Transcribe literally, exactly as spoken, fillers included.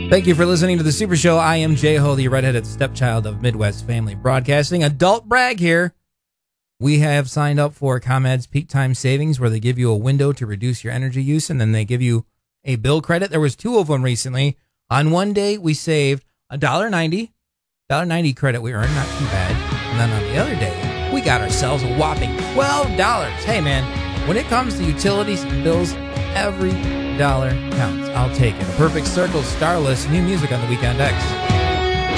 Thank you for listening to the Super Show. I am J-Ho, the redheaded stepchild of Midwest Family Broadcasting. Adult brag here. We have signed up for ComEd's Peak Time Savings, where they give you a window to reduce your energy use, and then they give you a bill credit. There was two of them recently. On one day, we saved one dollar ninety. one dollar ninety credit we earned, not too bad. And then on the other day, we got ourselves a whopping twelve dollars. Hey, man, when it comes to utilities and bills, every dollar counts. I'll take it. A Perfect Circle, Starless, new music on the Weekend X.